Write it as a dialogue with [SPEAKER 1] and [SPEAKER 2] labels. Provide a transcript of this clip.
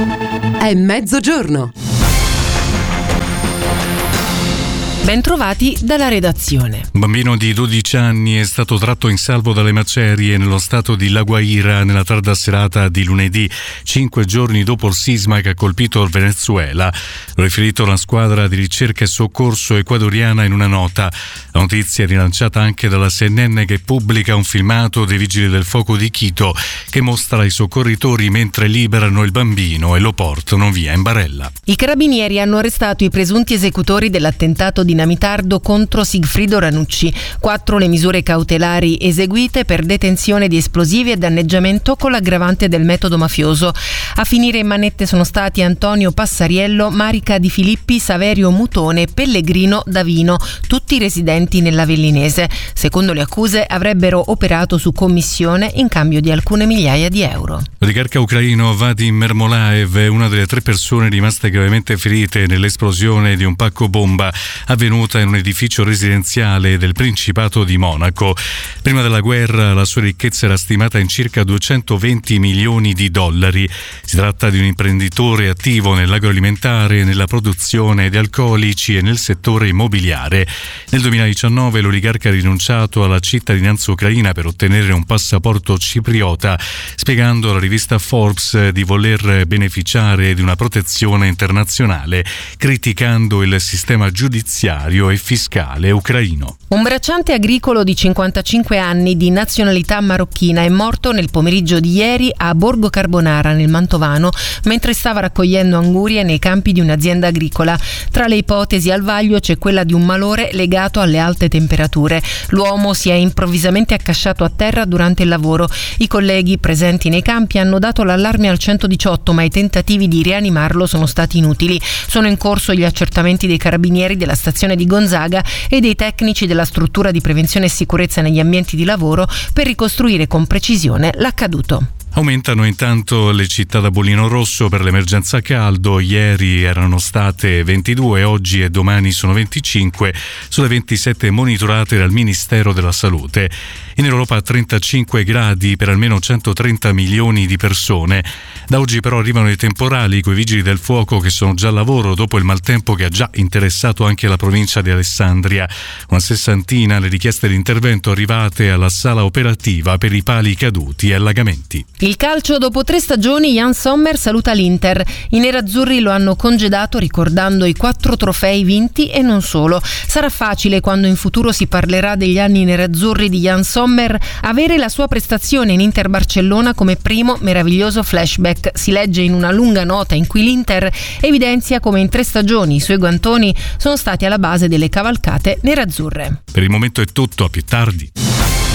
[SPEAKER 1] È mezzogiorno.
[SPEAKER 2] Bentrovati dalla redazione.
[SPEAKER 3] Un bambino di 12 anni è stato tratto in salvo dalle macerie nello stato di La Guaira nella tarda serata di lunedì, 5 giorni dopo il sisma che ha colpito il Venezuela. Lo riferito la squadra di ricerca e soccorso ecuadoriana in una nota. La notizia è rilanciata anche dalla CNN, che pubblica un filmato dei vigili del fuoco di Quito che mostra i soccorritori mentre liberano il bambino e lo portano via in barella.
[SPEAKER 2] I carabinieri hanno arrestato i presunti esecutori dell'attentato dinamitardo contro Sigfrido Ranucci. 4 le misure cautelari eseguite per detenzione di esplosivi e danneggiamento con l'aggravante del metodo mafioso. A finire in manette sono stati Antonio Passariello, Marica Di Filippi, Saverio Mutone e Pellegrino Davino, tutti residenti nell'Avellinese. Secondo le accuse avrebbero operato su commissione in cambio di alcune migliaia di euro.
[SPEAKER 3] L'oligarca ucraino Vadim Mermolaev è una delle 3 persone rimaste gravemente ferite nell'esplosione di un pacco bomba avvenuta in un edificio residenziale del Principato di Monaco. Prima della guerra la sua ricchezza era stimata in circa 220 milioni di dollari. Si tratta di un imprenditore attivo nell'agroalimentare, nella produzione di alcolici e nel settore immobiliare. Nel 2019 l'oligarca ha rinunciato alla cittadinanza ucraina per ottenere un passaporto cipriota, spiegando alla rivista Forbes di voler beneficiare di una protezione internazionale, criticando il sistema giudiziario e fiscale ucraino.
[SPEAKER 2] Un bracciante agricolo di 55 anni di nazionalità marocchina è morto nel pomeriggio di ieri a Borgo Carbonara, nel Mantovano, mentre stava raccogliendo angurie nei campi di un'azienda agricola. Tra le ipotesi al vaglio c'è quella di un malore legato alle alte temperature. L'uomo si è improvvisamente accasciato a terra durante il lavoro. I colleghi presenti nei campi hanno dato l'allarme al 118, ma i tentativi di rianimarlo sono stati inutili. Sono in corso gli accertamenti dei carabinieri della stazione di Gonzaga e dei tecnici della struttura di prevenzione e sicurezza negli ambienti di lavoro per ricostruire con precisione l'accaduto.
[SPEAKER 3] Aumentano intanto le città da bollino rosso per l'emergenza caldo. Ieri erano state 22, oggi e domani sono 25, sulle 27 monitorate dal Ministero della Salute. In Europa 35 gradi per almeno 130 milioni di persone. Da oggi però arrivano i temporali coi vigili del fuoco che sono già al lavoro dopo il maltempo che ha già interessato anche la provincia di Alessandria. Una sessantina le richieste di intervento arrivate alla sala operativa per i pali caduti e allagamenti.
[SPEAKER 2] Il calcio: dopo 3 stagioni Jan Sommer saluta l'Inter. I nerazzurri lo hanno congedato ricordando i 4 trofei vinti e non solo. Sarà facile, quando in futuro si parlerà degli anni nerazzurri di Jan Sommer, avere la sua prestazione in Inter Barcellona come primo meraviglioso flashback. Si legge in una lunga nota in cui l'Inter evidenzia come in 3 stagioni i suoi guantoni sono stati alla base delle cavalcate nerazzurre.
[SPEAKER 3] Per il momento è tutto, a più tardi.